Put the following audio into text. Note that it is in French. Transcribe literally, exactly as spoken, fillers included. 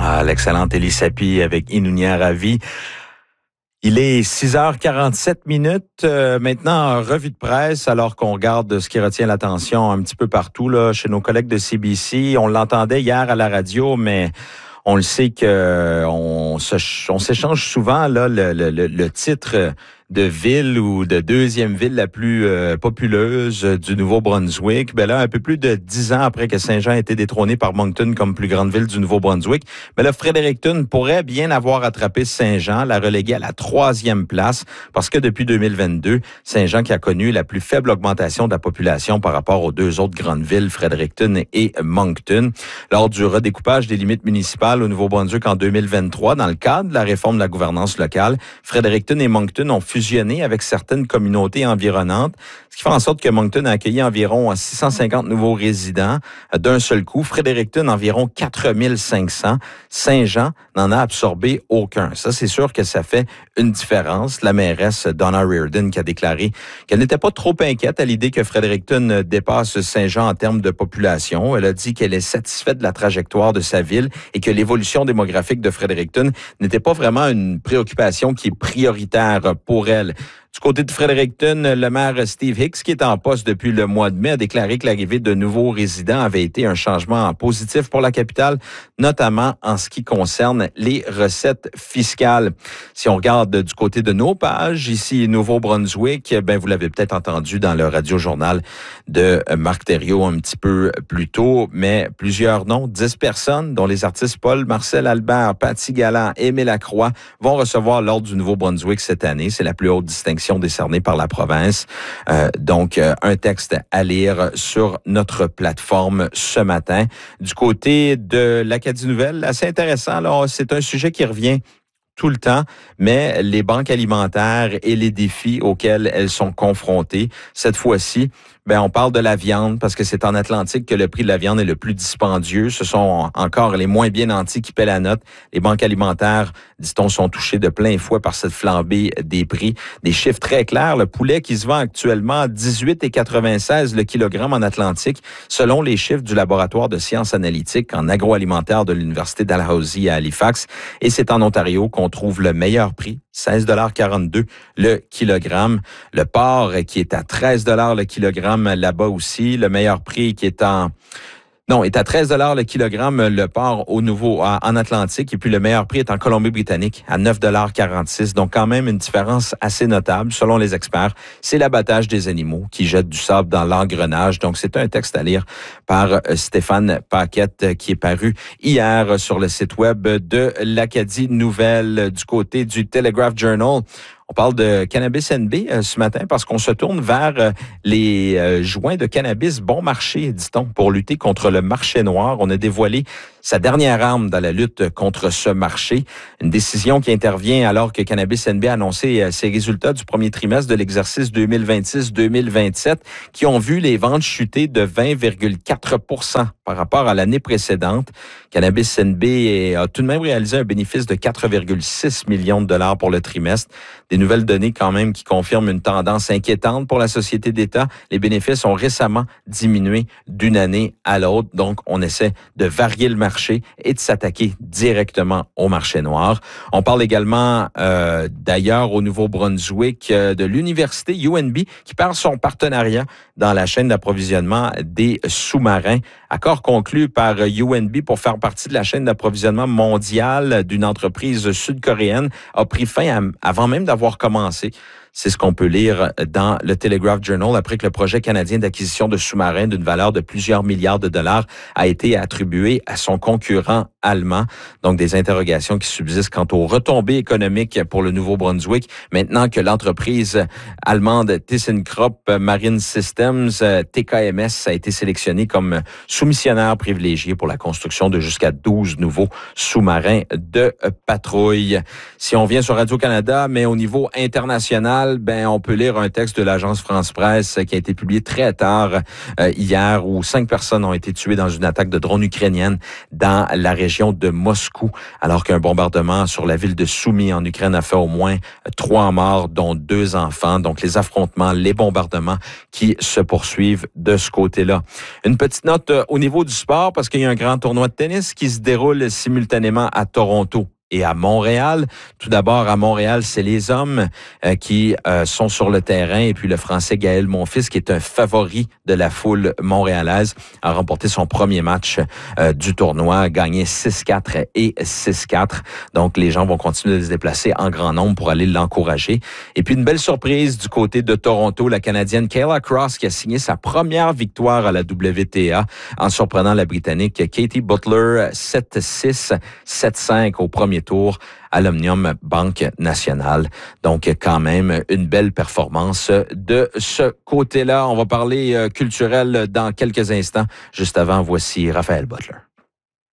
Ah, l'excellente Élie Sapi avec Inounia Ravi. Il est six heures quarante-sept minutes. Euh, maintenant, revue de presse, alors qu'on regarde ce qui retient l'attention un petit peu partout là, chez nos collègues de C B C. On l'entendait hier à la radio, mais on le sait que on, se, on s'échange souvent là le, le, le titre de ville ou de deuxième ville la plus euh, populeuse du Nouveau-Brunswick. Ben là, un peu plus de dix ans après que Saint-Jean a été détrôné par Moncton comme plus grande ville du Nouveau-Brunswick, ben là, Fredericton pourrait bien avoir attrapé Saint-Jean, la reléguer à la troisième place, parce que depuis deux mille vingt-deux, Saint-Jean qui a connu la plus faible augmentation de la population par rapport aux deux autres grandes villes, Fredericton et Moncton. Lors du redécoupage des limites municipales au Nouveau-Brunswick en deux mille vingt-trois, dans le cadre de la réforme de la gouvernance locale, Fredericton et Moncton ont fusionné avec certaines communautés environnantes, ce qui fait en sorte que Moncton a accueilli environ six cent cinquante nouveaux résidents d'un seul coup. Fredericton, environ quatre mille cinq cents. Saint-Jean n'en a absorbé aucun. Ça, c'est sûr que ça fait une différence. La mairesse Donna Reardon qui a déclaré qu'elle n'était pas trop inquiète à l'idée que Fredericton dépasse Saint-Jean en termes de population. Elle a dit qu'elle est satisfaite de la trajectoire de sa ville et que l'évolution démographique de Fredericton n'était pas vraiment une préoccupation qui est prioritaire pour elle. Du côté de Fredericton, le maire Steve Hicks, qui est en poste depuis le mois de mai, a déclaré que l'arrivée de nouveaux résidents avait été un changement positif pour la capitale, notamment en ce qui concerne les recettes fiscales. Si on regarde du côté de nos pages, ici, Nouveau-Brunswick, ben vous l'avez peut-être entendu dans le radio-journal de Marc Thériault un petit peu plus tôt, mais plusieurs noms, dix personnes, dont les artistes Paul, Marcel Albert, Patty Galland, Émile Lacroix, vont recevoir l'Ordre du Nouveau-Brunswick cette année. C'est la plus haute distinction décerné par la province. Euh, donc, euh, un texte à lire sur notre plateforme ce matin. Du côté de l'Acadie Nouvelle, assez intéressant. Là, c'est un sujet qui revient tout le temps, mais les banques alimentaires et les défis auxquels elles sont confrontées. Cette fois-ci, ben on parle de la viande parce que c'est en Atlantique que le prix de la viande est le plus dispendieux. Ce sont encore les moins bien nantis qui paient la note. Les banques alimentaires, dit-on, sont touchées de plein fouet par cette flambée des prix. Des chiffres très clairs. Le poulet qui se vend actuellement à dix-huit virgule quatre-vingt-seize le kilogramme en Atlantique, selon les chiffres du laboratoire de sciences analytiques en agroalimentaire de l'Université Dalhousie à Halifax. Et c'est en Ontario qu'on trouve le meilleur prix, seize virgule quarante-deux le kilogramme. Le porc qui est à treize dollars le kilogramme là-bas aussi. Le meilleur prix qui est en... Non, est à treize dollars le kilogramme le porc au nouveau en Atlantique. Et puis le meilleur prix est en Colombie-Britannique à neuf virgule quarante-six. Donc quand même une différence assez notable selon les experts. C'est l'abattage des animaux qui jette du sable dans l'engrenage. Donc c'est un texte à lire par Stéphane Paquette qui est paru hier sur le site web de l'Acadie Nouvelle. Du côté du Telegraph Journal, on parle de Cannabis N B euh, ce matin parce qu'on se tourne vers euh, les euh, joints de cannabis bon marché, dit-on, pour lutter contre le marché noir. On a dévoilé sa dernière arme dans la lutte contre ce marché. Une décision qui intervient alors que Cannabis N B a annoncé euh, ses résultats du premier trimestre de l'exercice deux mille vingt-six deux mille vingt-sept qui ont vu les ventes chuter de vingt virgule quatre pour cent par rapport à l'année précédente. Cannabis N B a tout de même réalisé un bénéfice de quatre virgule six millions de dollars pour le trimestre. Des nouvelles données quand même qui confirment une tendance inquiétante pour la société d'État. Les bénéfices ont récemment diminué d'une année à l'autre. Donc, on essaie de varier le marché et de s'attaquer directement au marché noir. On parle également euh, d'ailleurs au Nouveau-Brunswick euh, de l'université U N B qui perd son partenariat dans la chaîne d'approvisionnement des sous-marins. Accord conclu par U N B pour faire partie de la chaîne d'approvisionnement mondiale d'une entreprise sud-coréenne a pris fin à, avant même d'avoir commencé. C'est ce qu'on peut lire dans le Telegraph Journal après que le projet canadien d'acquisition de sous-marins d'une valeur de plusieurs milliards de dollars a été attribué à son concurrent allemand. Donc, des interrogations qui subsistent quant aux retombées économiques pour le Nouveau-Brunswick. Maintenant que l'entreprise allemande ThyssenKrupp Marine Systems, T K M S, a été sélectionnée comme soumissionnaire privilégié pour la construction de jusqu'à douze nouveaux sous-marins de patrouille. Si on vient sur Radio-Canada, mais au niveau international, Montréal, ben on peut lire un texte de l'agence France-Presse qui a été publié très tard euh, hier où cinq personnes ont été tuées dans une attaque de drone ukrainienne dans la région de Moscou, alors qu'un bombardement sur la ville de Soumy en Ukraine a fait au moins trois morts, dont deux enfants. Donc les affrontements, les bombardements qui se poursuivent de ce côté-là. Une petite note euh, au niveau du sport, parce qu'il y a un grand tournoi de tennis qui se déroule simultanément à Toronto et à Montréal. Tout d'abord, à Montréal, c'est les hommes euh, qui euh, sont sur le terrain. Et puis le Français Gaël Monfils, qui est un favori de la foule montréalaise, a remporté son premier match euh, du tournoi, a gagné six quatre et six quatre. Donc, les gens vont continuer de se déplacer en grand nombre pour aller l'encourager. Et puis, une belle surprise du côté de Toronto, la Canadienne Kayla Cross, qui a signé sa première victoire à la W T A en surprenant la Britannique Katie Butler sept six, sept cinq au premier tour à l'Omnium Banque Nationale. Donc, quand même, une belle performance de ce côté-là. On va parler euh, culturel dans quelques instants. Juste avant, voici Raphaël Butler.